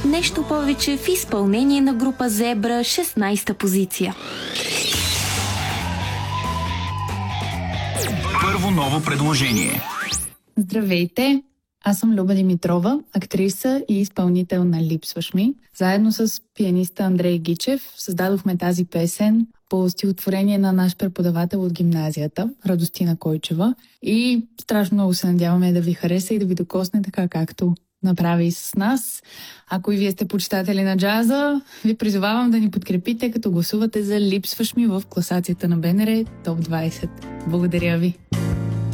Нещо повече в изпълнение на група Зебра, 16-та позиция. Първо ново предложение. Здравейте! Аз съм Люба Димитрова, актриса и изпълнител на "Липсваш ми". Заедно с пианиста Андрей Гичев създадохме тази песен по стихотворение на наш преподавател от гимназията, Радостина Койчева. И страшно много се надяваме да ви хареса и да ви докосне така, както направи и с нас. Ако и вие сте почитатели на джаза, ви призовавам да ни подкрепите, като гласувате за "Липсваш ми" в класацията на БНР Топ 20. Благодаря ви!